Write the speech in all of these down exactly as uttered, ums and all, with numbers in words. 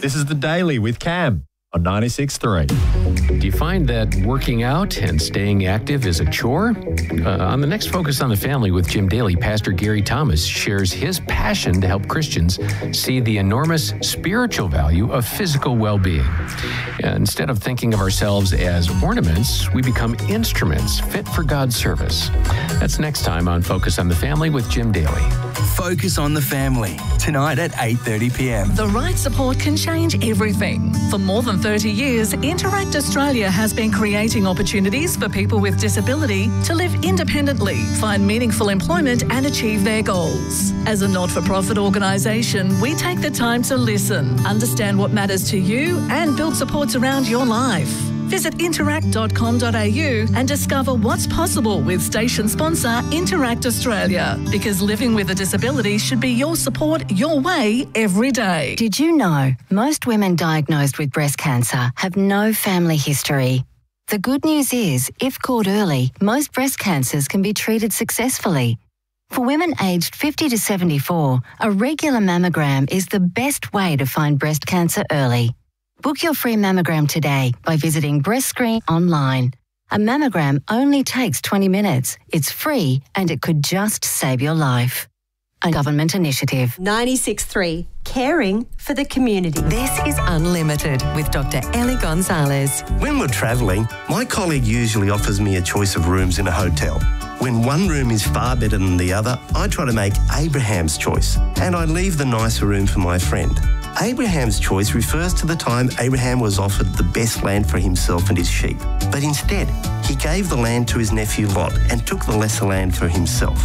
This is The Daily with Cam on ninety-six point three. Do you find that working out and staying active is a chore? Uh, on the next Focus on the Family with Jim Daly, Pastor Gary Thomas shares his passion to help Christians see the enormous spiritual value of physical well-being. Uh, instead of thinking of ourselves as ornaments, we become instruments fit for God's service. That's next time on Focus on the Family with Jim Daly. Focus on the Family, tonight at eight thirty p m. The right support can change everything. For more than thirty years, Interact Australia has been creating opportunities for people with disability to live independently, find meaningful employment and achieve their goals. As a not-for-profit organisation, we take the time to listen, understand what matters to you and build supports around your life. Visit interact dot com dot a u and discover what's possible with station sponsor Interact Australia. Because living with a disability should be your support your way every day. Did you know most women diagnosed with breast cancer have no family history? The good news is, if caught early, most breast cancers can be treated successfully. For women aged fifty to seventy-four, a regular mammogram is the best way to find breast cancer early. Book your free mammogram today by visiting Breast Screen online. A mammogram only takes twenty minutes. It's free and it could just save your life. A government initiative. ninety-six point three, caring for the community. This is Unlimited with Doctor Ellie Gonzalez. When we're travelling, my colleague usually offers me a choice of rooms in a hotel. When one room is far better than the other, I try to make Abraham's choice, and I leave the nicer room for my friend. Abraham's choice refers to the time Abraham was offered the best land for himself and his sheep. But instead, he gave the land to his nephew Lot and took the lesser land for himself.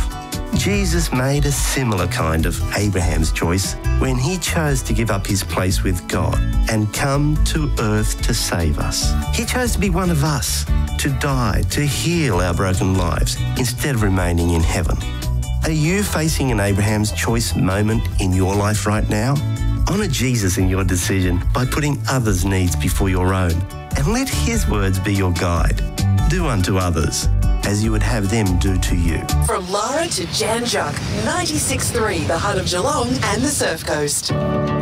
Jesus made a similar kind of Abraham's choice when he chose to give up his place with God and come to earth to save us. He chose to be one of us, to die, to heal our broken lives, instead of remaining in heaven. Are you facing an Abraham's choice moment in your life right now? Honour Jesus in your decision by putting others' needs before your own, and let his words be your guide. Do unto others as you would have them do to you. From Lara to Jan Juck, ninety-six point three, the heart of Geelong and the Surf Coast.